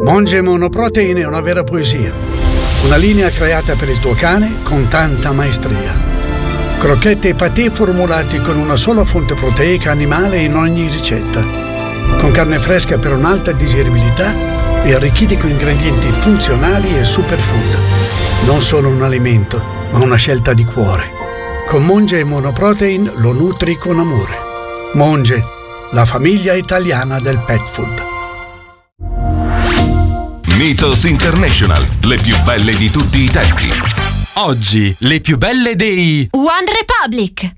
Monge Monoprotein è una vera poesia. Una linea creata per il tuo cane con tanta maestria. Crocchette e patè formulati con una sola fonte proteica animale in ogni ricetta. Con carne fresca per un'alta digeribilità e arricchiti con ingredienti funzionali e superfood. Non solo un alimento, ma una scelta di cuore. Con Monge Monoprotein lo nutri con amore. Monge, la famiglia italiana del pet food. Mythos International, le più belle di tutti i tempi. Oggi, le più belle dei One Republic.